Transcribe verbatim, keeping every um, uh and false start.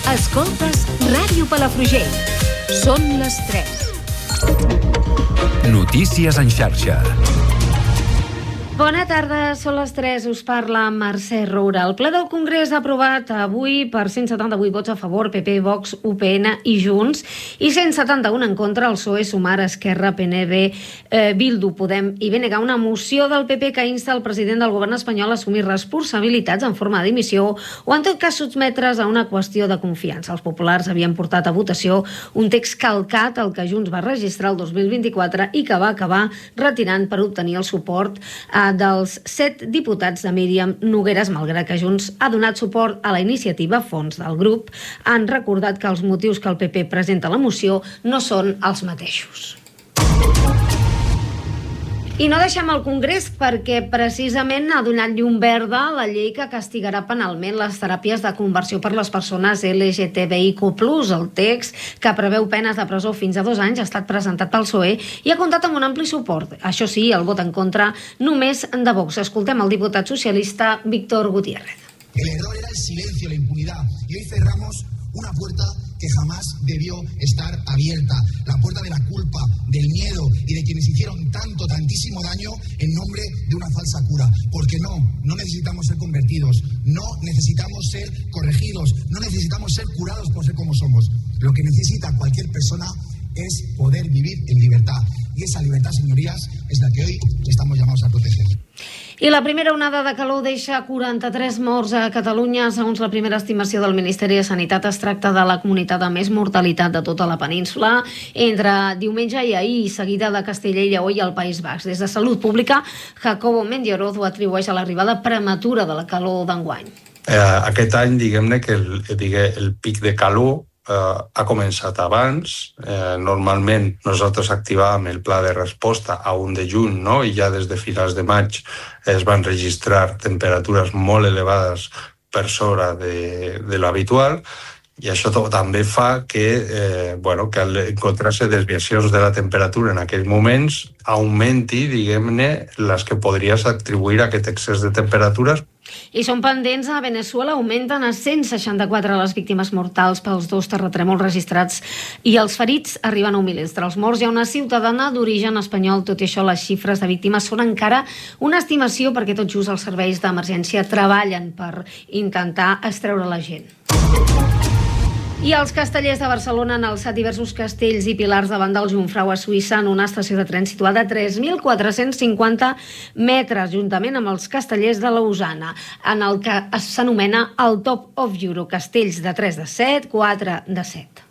Escoltes Ràdio Palafrugell. Són les tres. Notícies en xarxa. Bona tarda, són les tres, us parla Mercè Roura. El ple del Congrés ha aprovat avui per cent setanta-vuit vots a favor, P P, Vox, U P N i Junts, i cent setanta-un en contra, el P S O E, Sumar, Esquerra, P N V, eh, Bildu, Podem i B N G, una moció del P P que insta el president del govern espanyol a assumir responsabilitats en forma de dimissió o en tot cas sotmetre's a una qüestió de confiança. Els populars havien portat a votació un text calcat al que Junts va registrar el dos mil vint-i-quatre i que va acabar retirant per obtenir el suport a dels set diputats de Míriam Nogueras, malgrat que Junts ha donat suport a la iniciativa. Fons del grup han recordat que els motius que el P P presenta a la moció no són els mateixos. I no deixem el Congrés perquè precisament ha donat llum verda a la llei que castigarà penalment les teràpies de conversió per les persones L G T B I Q plus. El text, que preveu penes de presó fins a dos anys, ha estat presentat pel P S O E i ha comptat amb un ampli suport. Això sí, el vot en contra només de Vox. Escoltem el diputat socialista Víctor Gutiérrez. El error era el silencio, la impunidad, y hoy cerramos una puerta que jamás debió estar abierta, la puerta de la culpa, del miedo y de quienes hicieron tanto, tantísimo daño en nombre de una falsa cura. Porque no, no necesitamos ser convertidos, no necesitamos ser corregidos, no necesitamos ser curados por ser como somos. Lo que necesita cualquier persona es poder vivir en libertad. Y esa libertad, señorías, es la que hoy estamos llamados a proteger. I la primera onada de calor deixa quaranta-tres morts a Catalunya. Segons la primera estimació del Ministeri de Sanitat, es tracta de la comunitat amb més mortalitat de tota la península. Entre diumenge i ahir, seguida de Castella i Lleó i el País Basc. Des de Salut Pública, Jacobo Mendioroz ho atribueix a l'arribada prematura de la calor d'enguany. Eh, aquest any, diguem-ne que el, digue, el pic de calor eh, ha començat abans. Eh, normalment nosaltres activàvem el pla de resposta a un de juny, no? I ja des de finals de maig es van registrar temperatures molt elevades per sobre de, de l'habitual, i això també fa que, eh, bueno, que al encontrar-se desviacions de la temperatura en aquells moments augmenti, diguem-ne, les que podries atribuir a aquest excés de temperatures. I són pendents a Veneçuela, augmenten a cent seixanta-quatre les víctimes mortals pels dos terratrèmols registrats i els ferits arriben a un miler. Entre els morts hi ha una ciutadana d'origen espanyol. Tot i això, les xifres de víctimes són encara una estimació perquè tot just els serveis d'emergència treballen per intentar extreure la gent. I els castellers de Barcelona han alçat diversos castells i pilars davant del Jungfrau a Suïssa en una estació de tren situada a tres mil quatre-cents cinquanta metres, juntament amb els castellers de Lausana, en el que s'anomena el Top of Euro, castells de tres de set, quatre de set.